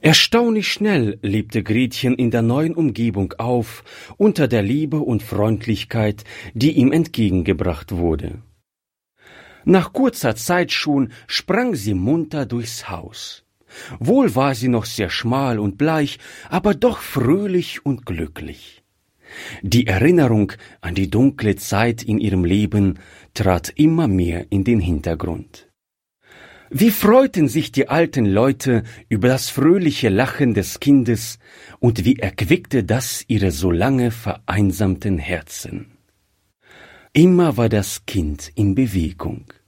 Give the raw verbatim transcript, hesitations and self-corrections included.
Erstaunlich schnell lebte Gretchen in der neuen Umgebung auf, unter der Liebe und Freundlichkeit, die ihm entgegengebracht wurde. Nach kurzer Zeit schon sprang sie munter durchs Haus. Wohl war sie noch sehr schmal und bleich, aber doch fröhlich und glücklich. Die Erinnerung an die dunkle Zeit in ihrem Leben trat immer mehr in den Hintergrund. Wie freuten sich die alten Leute über das fröhliche Lachen des Kindes und wie erquickte das ihre so lange vereinsamten Herzen. Immer war das Kind in Bewegung.